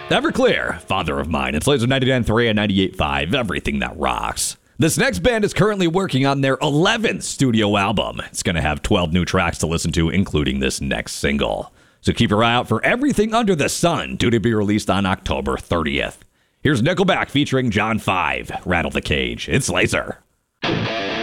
Everclear, Father of Mine. It's Laser 99.3 and 98.5, everything that rocks. This next band is currently working on their 11th studio album. It's going to have 12 new tracks to listen to, including this next single. So keep your eye out for Everything Under the Sun, due to be released on October 30th. Here's Nickelback featuring John 5, Rattle the Cage. It's Laser.